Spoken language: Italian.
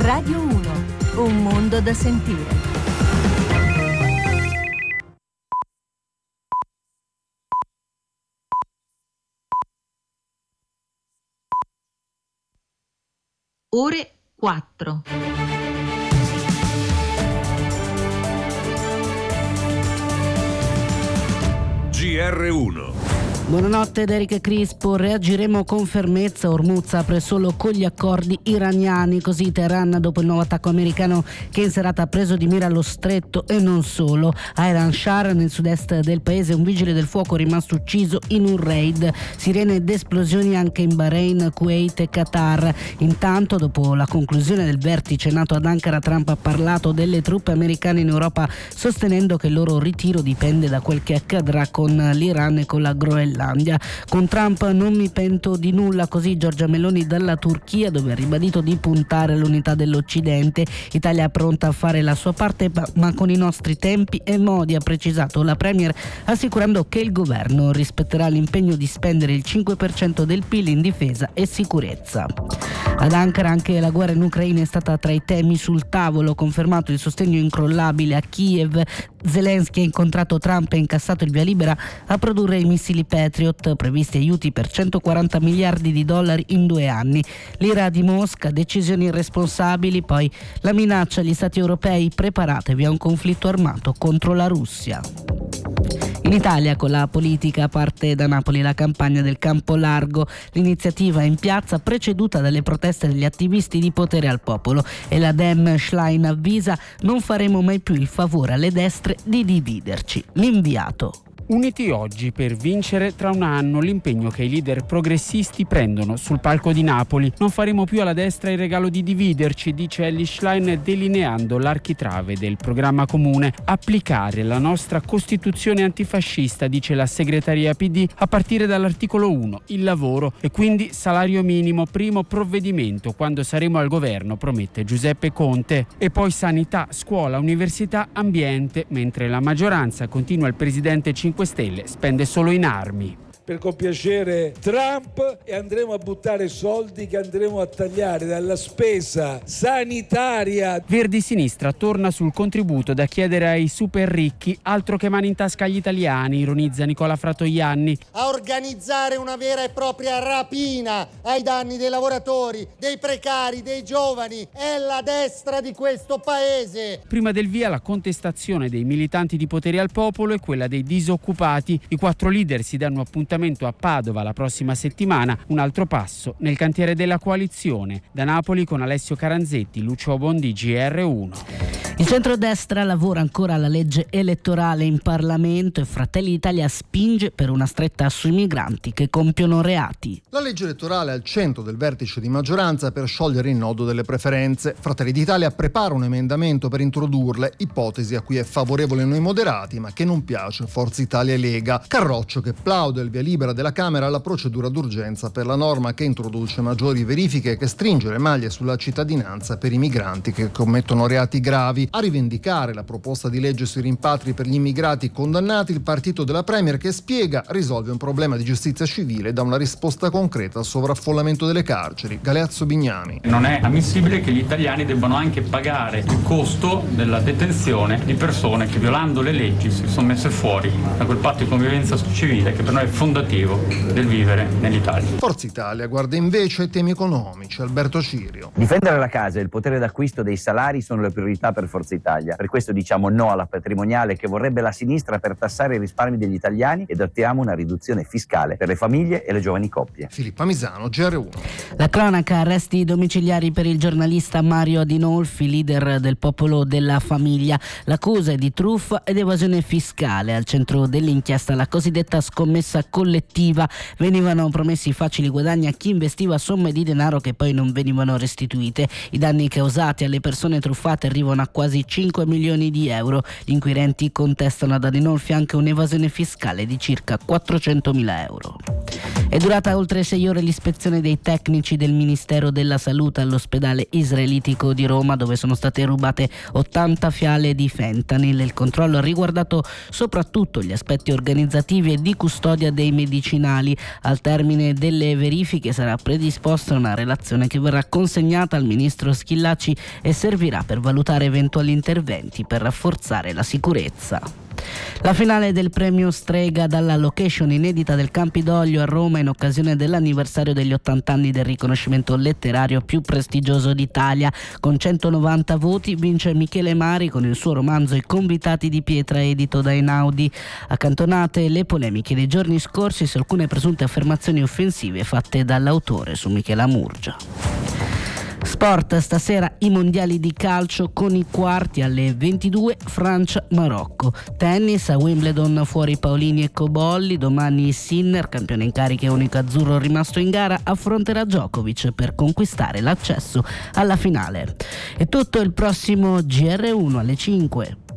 Radio 1, un mondo da sentire. Ore 4. GR1. Buonanotte da Erika Crispo. Reagiremo con fermezza. Hormuz apre solo con gli accordi iraniani, così Teheran dopo il nuovo attacco americano che in serata ha preso di mira lo stretto e non solo. A Iran Shar, nel sud-est del paese, un vigile del fuoco è rimasto ucciso in un raid. Sirene ed esplosioni anche in Bahrain, Kuwait e Qatar. Intanto, dopo la conclusione del vertice NATO ad Ankara, Trump ha parlato delle truppe americane in Europa, sostenendo che il loro ritiro dipende da quel che accadrà con l'Iran e con la Groenlandia. Con Trump non mi pento di nulla, così Giorgia Meloni dalla Turchia, dove ha ribadito di puntare all'unità dell'Occidente. Italia è pronta a fare la sua parte, ma con i nostri tempi e modi, ha precisato la Premier, assicurando che il governo rispetterà l'impegno di spendere il 5% del PIL in difesa e sicurezza. Ad Ankara anche la guerra in Ucraina è stata tra i temi sul tavolo, confermato il sostegno incrollabile a Kiev. Zelensky ha incontrato Trump e incassato il via libera a produrre i missili Patriot, previsti aiuti per 140 miliardi di dollari in 2 anni. L'ira di Mosca, decisioni irresponsabili, poi la minaccia agli stati europei: preparatevi a un conflitto armato contro la Russia. In Italia, con la politica, parte da Napoli la campagna del Campo Largo. L'iniziativa è in piazza, preceduta dalle proteste degli attivisti di Potere al Popolo, e la Dem Schlein avvisa: non faremo mai più il favore alle destre di dividerci. L'inviato: uniti oggi per vincere tra un anno, l'impegno che i leader progressisti prendono sul palco di Napoli. Non faremo più alla destra il regalo di dividerci, dice Elly Schlein, delineando l'architrave del programma comune. Applicare la nostra Costituzione antifascista, dice la segreteria PD, a partire dall'articolo 1, il lavoro, e quindi salario minimo, primo provvedimento quando saremo al governo, promette Giuseppe Conte. E poi sanità, scuola, università, ambiente, mentre la maggioranza, continua il presidente 5 Stelle, spende solo in armi. Per compiacere Trump, e andremo a buttare soldi che andremo a tagliare dalla spesa sanitaria. Verdi Sinistra torna sul contributo da chiedere ai super ricchi, altro che mani in tasca agli italiani, ironizza Nicola Fratoianni. A organizzare una vera e propria rapina ai danni dei lavoratori, dei precari, dei giovani. È la destra di questo paese. Prima del via la contestazione dei militanti di Potere al Popolo e quella dei disoccupati. I 4 leader si danno appuntamento a Padova la prossima settimana, un altro passo nel cantiere della coalizione. Da Napoli con Alessio Caranzetti, Lucio Bondi, GR1. Il centrodestra lavora ancora alla legge elettorale in Parlamento e Fratelli d'Italia spinge per una stretta sui migranti che compiono reati. La legge elettorale è al centro del vertice di maggioranza per sciogliere il nodo delle preferenze. Fratelli d'Italia prepara un emendamento per introdurle, ipotesi a cui è favorevole Noi Moderati, ma che non piace Forza Italia e Lega. Carroccio che plaude il via libera della Camera alla procedura d'urgenza per la norma che introduce maggiori verifiche e che stringe le maglie sulla cittadinanza per i migranti che commettono reati gravi. A rivendicare la proposta di legge sui rimpatri per gli immigrati condannati, il partito della Premier, che spiega risolve un problema di giustizia civile e dà una risposta concreta al sovraffollamento delle carceri. Galeazzo Bignami. Non è ammissibile che gli italiani debbano anche pagare il costo della detenzione di persone che, violando le leggi, si sono messe fuori da quel patto di convivenza civile che per noi è fondativo del vivere nell'Italia. Forza Italia guarda invece ai temi economici. Alberto Cirio. Difendere la casa e il potere d'acquisto dei salari sono le priorità per Forza Italia. Per questo diciamo no alla patrimoniale che vorrebbe la sinistra per tassare i risparmi degli italiani ed ottiamo una riduzione fiscale per le famiglie e le giovani coppie. Filippa Misano, GR1. La cronaca: arresti domiciliari per il giornalista Mario Adinolfi, leader del Popolo della Famiglia. L'accusa è di truffa ed evasione fiscale. Al centro dell'inchiesta la cosiddetta scommessa collettiva. Venivano promessi facili guadagni a chi investiva somme di denaro che poi non venivano restituite. I danni causati alle persone truffate arrivano a quasi 5 milioni di euro. Gli inquirenti contestano ad Adinolfi anche un'evasione fiscale di circa 400.000 euro. È durata oltre 6 ore l'ispezione dei tecnici del Ministero della Salute all'ospedale israelitico di Roma, dove sono state rubate 80 fiale di fentanyl. Il controllo ha riguardato soprattutto gli aspetti organizzativi e di custodia dei medicinali. Al termine delle verifiche sarà predisposta una relazione che verrà consegnata al ministro Schillaci e servirà per valutare eventuali interventi per rafforzare la sicurezza. La finale del premio Strega dalla location inedita del Campidoglio a Roma in occasione dell'anniversario degli 80 anni del riconoscimento letterario più prestigioso d'Italia. Con 190 voti vince Michele Mari con il suo romanzo I convitati di pietra, edito da Einaudi. Accantonate le polemiche dei giorni scorsi su alcune presunte affermazioni offensive fatte dall'autore su Michela Murgia. Sport, stasera i mondiali di calcio con i quarti alle 22, Francia-Marocco. Tennis, a Wimbledon fuori Paolini e Cobolli. Domani Sinner, campione in carica e unico azzurro rimasto in gara, affronterà Djokovic per conquistare l'accesso alla finale. È tutto, il prossimo GR1 alle 5.